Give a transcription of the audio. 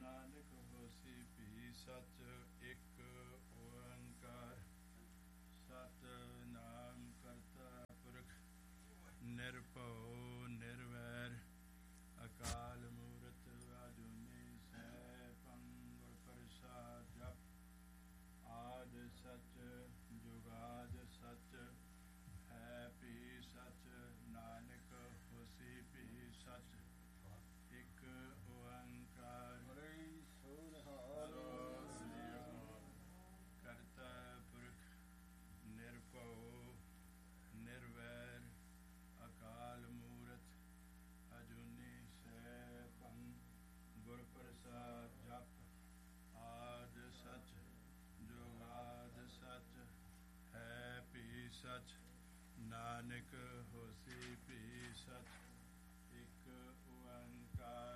ਨਾਨਕ ਹੋਸੀ ਭੀ ਸਚ ਇੱਕ ਓੰਕਾਰ ਸਤਿਨਾਮ ਕਰਤਾ ਪੁਰਖ ਨਿਰਭਉ ਨਿਰਵੈਰ ਅਕਾਲ ਮੂਰਤ ਅਜੂਨੀ ਸੈਭੰ ਗੁਰ ਪ੍ਰਸਾਦ ਜਪ ਆਦ ਸਚ ਜੁਗਾਦ ਸਚ ਹੈ ਭੀ ਸਚ ਨਾਨਕ ਹੋਸੀ ਭੀ ਸਚ ਇੱਕ ਓੰਕਾਰ ਕਰਤਾ ਪੁਰਖ ਨਿਰਭਉ ਨਿਰਵੈਰ ਅਕਾਲ ਮੂਰਤ ਅਜੂਨੀ ਸੈਭੰ ਗੁਰ ਪ੍ਰਸਾਦ ਜਪ ਆਦ ਸਚ ਜੁਗਾਦ ਸਚ ਹੈ ਭੀ ਸਚ ਨਾਨਕ ਹੋਸੀ ਭੀ ਸਚ ਇੱਕ ਓੰਕਾਰ